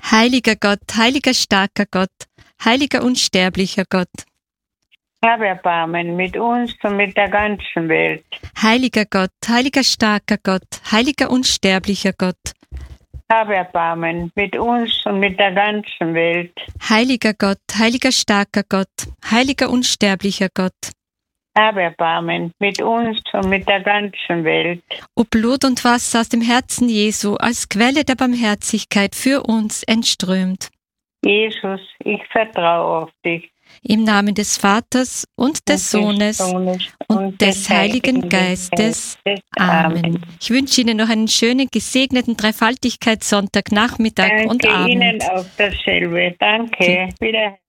Heiliger Gott, heiliger starker Gott, heiliger unsterblicher Gott. Hab Erbarmen mit uns und mit der ganzen Welt. Heiliger Gott, heiliger starker Gott, heiliger unsterblicher Gott. Hab Erbarmen mit uns und mit der ganzen Welt. Heiliger Gott, heiliger starker Gott, heiliger unsterblicher Gott. Hab Erbarmen mit uns und mit der ganzen Welt. O Blut und Wasser aus dem Herzen Jesu, als Quelle der Barmherzigkeit für uns entströmt. Jesus, ich vertraue auf dich. Im Namen des Vaters und des Sohnes und des Heiligen Geistes. Amen. Ich wünsche Ihnen noch einen schönen, gesegneten Dreifaltigkeitssonntag, Nachmittag und Abend. Danke Ihnen auch dasselbe. Danke. Wieder.